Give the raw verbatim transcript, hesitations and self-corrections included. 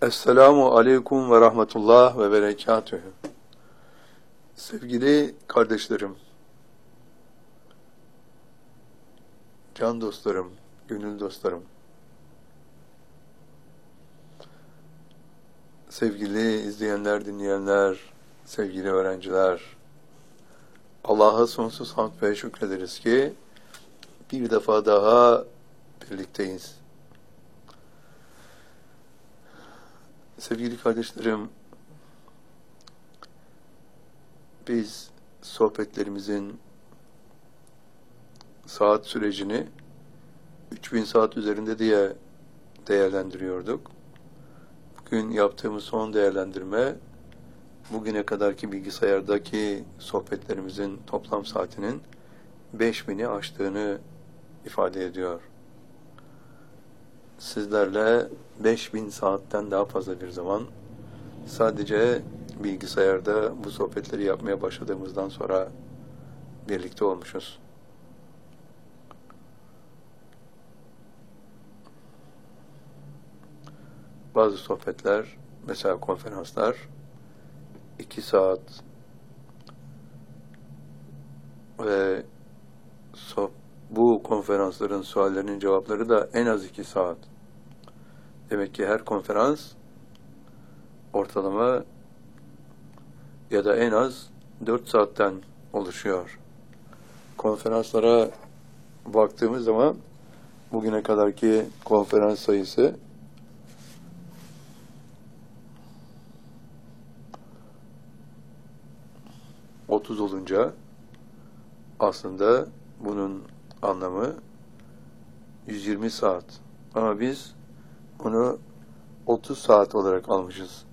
Esselamu aleyküm ve rahmetullah ve berekatühü. Sevgili kardeşlerim, can dostlarım, gönül dostlarım, sevgili izleyenler, dinleyenler, sevgili öğrenciler, Allah'a sonsuz hamd ve şükrederiz ki bir defa daha birlikteyiz. Sevgili kardeşlerim, biz sohbetlerimizin saat sürecini üç bin saat üzerinde diye değerlendiriyorduk. Bugün yaptığımız son değerlendirme, bugüne kadarki bilgisayardaki sohbetlerimizin toplam saatinin beş bini aştığını ifade ediyor. Sizlerle beş bin saatten daha fazla bir zaman sadece bilgisayarda bu sohbetleri yapmaya başladığımızdan sonra birlikte olmuşuz. Bazı sohbetler, mesela konferanslar, iki saat ve so bu konferansların suallerinin cevapları da en az iki saat. Demek ki her konferans ortalama ya da en az dört saatten oluşuyor. Konferanslara baktığımız zaman bugüne kadarki konferans sayısı otuz olunca aslında bunun anlamı yüz yirmi saat. Ama biz bunu otuz saat olarak almışız.